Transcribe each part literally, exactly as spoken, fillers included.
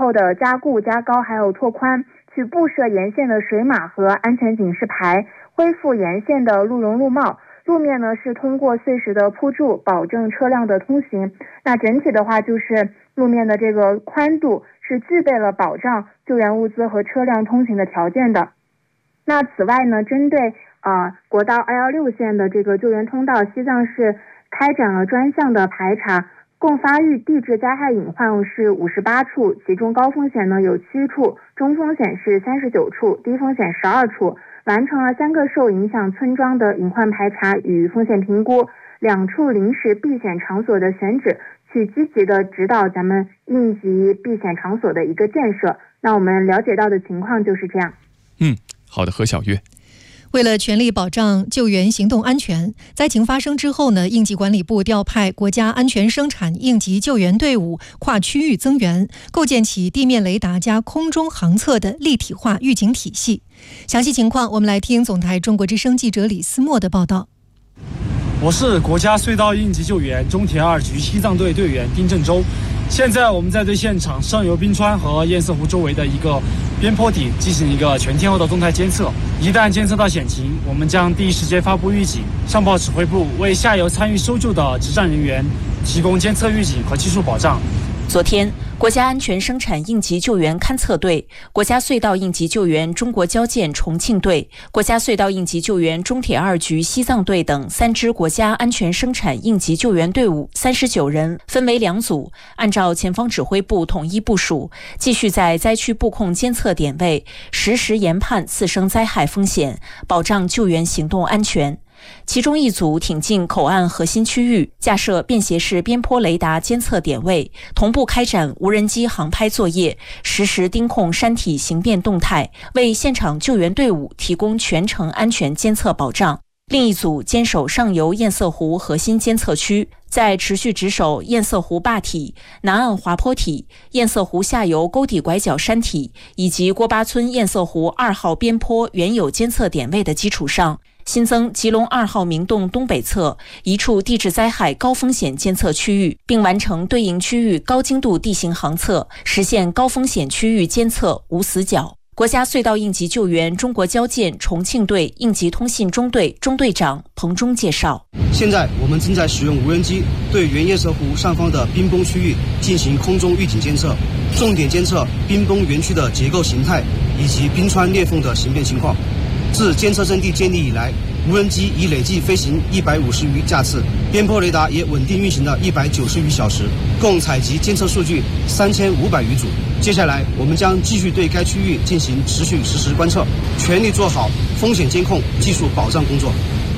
后的加固、加高还有拓宽，去布设沿线的水马和安全警示牌，恢复沿线的路容路貌。路面呢是通过碎石的铺筑，保证车辆的通行。那整体的话，就是路面的这个宽度是具备了保障救援物资和车辆通行的条件的。那此外呢，针对呃国道二一六线的这个救援通道，西藏市开展了专项的排查，共发育地质灾害隐患是五十八处，其中高风险呢有七处，中风险是三十九处，低风险十二处，完成了三个受影响村庄的隐患排查与风险评估，两处临时避险场所的选址，去积极的指导咱们应急避险场所的一个建设。那我们了解到的情况就是这样。 嗯，好的，何小月。 为了全力保障救援行动安全，灾情发生之后呢，应急管理部调派国家安全生产应急救援队伍跨区域增援，构建起地面雷达加空中航测的立体化预警体系。详细情况，我们来听总台中国之声记者李思墨的报道。 我是国家隧道应急救援中铁二局西藏队队员丁振洲。现在我们在对现场上游冰川和堰塞湖周围的一个边坡底进行一个全天候的动态监测，一旦监测到险情，我们将第一时间发布预警，上报指挥部，为下游参与搜救的执战人员提供监测预警和技术保障。 昨天，国家安全生产应急救援勘测队、国家隧道应急救援中国交建重庆队、国家隧道应急救援中铁二局西藏队等三支国家安全生产应急救援队伍三十九人，分为两组，按照前方指挥部统一部署，继续在灾区布控监测点位，实时研判次生灾害风险，保障救援行动安全。其中一组挺进口岸核心区域，架设便携式边坡雷达监测点位，同步开展无人机航拍作业，实时盯控山体形变动态，为现场救援队伍提供全程安全监测保障。另一组坚守上游堰塞湖核心监测区，在持续值守堰塞湖坝体、南岸滑坡体、堰塞湖下游沟底拐角山体以及郭巴村堰塞湖二号边坡原有监测点位的基础上，新增吉隆二号明洞东北侧一处地质灾害高风险监测区域，并完成对应区域高精度地形航测，实现高风险区域监测无死角。国家隧道应急救援中国交建重庆队应急通信中队中队长彭忠介绍， 现在我们正在使用无人机对原堰塞湖上方的冰崩区域进行空中预警监测，重点监测冰崩园区的结构形态以及冰川裂缝的形变情况。自监测阵地建立以来，无人机已累计飞行一百五十余架次，边坡雷达也稳定运行了一百九十余小时，共采集监测数据三千五百余组。接下来，我们将继续对该区域进行持续实时观测，全力做好风险监控、技术保障工作。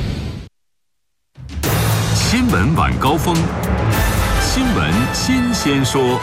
新闻晚高峰，新闻新鲜说。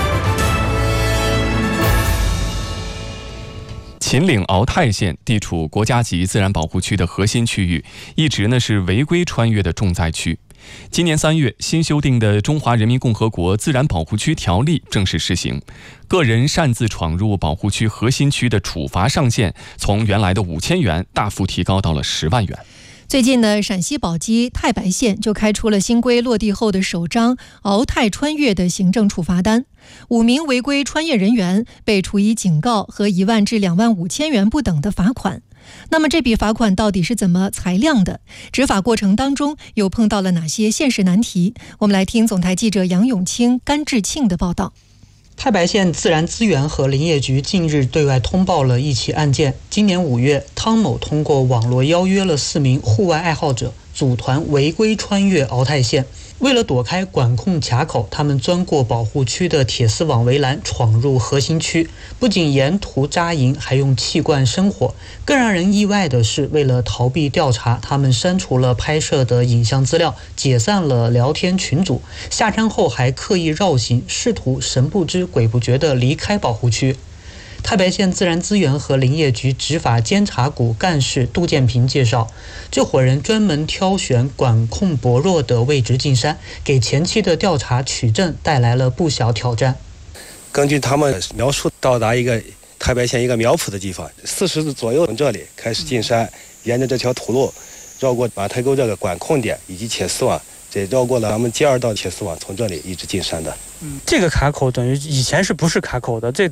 秦岭鳌泰县地处国家级自然保护区的核心区域，一直呢是违规穿越的重灾区。今年三月，新修订的《中华人民共和国自然保护区条例》正式施行，个人擅自闯入保护区核心区的处罚上限从原来的五千元大幅提高到了十万元。 最近呢，陕西宝鸡太白县就开出了新规落地后的首张鳌泰穿越的行政处罚单，五名违规穿越人员被处以警告和一万至两万五千元不等的罚款。那么这笔罚款到底是怎么裁量的？执法过程当中又碰到了哪些现实难题？我们来听总台记者杨永清、甘志庆的报道。 太白县自然资源和林业局近日对外通报了一起案件。今年五月，汤某通过网络邀约了四名户外爱好者，组团违规穿越鳌泰县。为了躲开管控卡口，他们钻过保护区的铁丝网围栏，闯入核心区，不仅沿途扎营，还用气罐生火。更让人意外的是，为了逃避调查，他们删除了拍摄的影像资料，解散了聊天群组，下山后还刻意绕行，试图神不知鬼不觉地离开保护区。太白县自然资源和林业局执法监察股干事杜建平介绍，这伙人专门挑选管控薄弱的位置进山，给前期的调查取证带来了不小挑战。 根据他们描述，到达一个太白县一个苗圃的地方，四十度左右从这里开始进山，沿着这条土路绕过马太沟这个管控点以及铁丝网，这绕过了咱们第二道铁丝网，从这里一直进山的。 嗯，这个卡口等于以前是不是卡口的？这